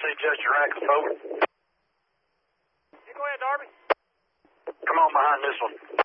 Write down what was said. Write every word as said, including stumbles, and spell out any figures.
see Chester Rackles, over. You go ahead, Darby. Come on behind this one.